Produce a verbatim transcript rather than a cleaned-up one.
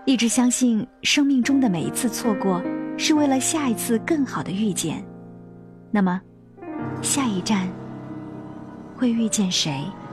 一直相信生命中的每一次错过是为了下一次更好的遇见。那么下一站会遇见谁？